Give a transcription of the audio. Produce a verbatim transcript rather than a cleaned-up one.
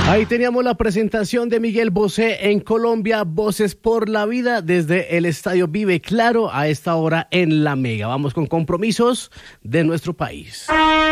Ahí teníamos la presentación de Miguel Bosé en Colombia, Voces por la Vida, desde el Estadio Vive Claro a esta hora en La Mega. Vamos con compromisos de nuestro país.